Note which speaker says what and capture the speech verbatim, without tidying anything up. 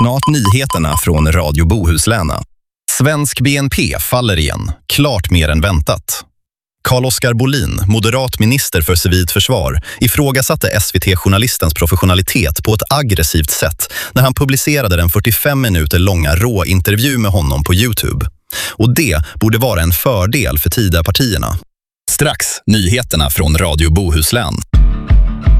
Speaker 1: Snart nyheterna från Radio Bohusläna. Svensk B N P faller igen, klart mer än väntat. Carl-Oskar Bolin, moderat minister för civilt försvar, ifrågasatte S V T-journalistens professionalitet på ett aggressivt sätt när han publicerade den fyrtiofem minuter långa råintervju med honom på YouTube. Och det borde vara en fördel för Tidöpartierna. Strax nyheterna från Radio Bohuslän.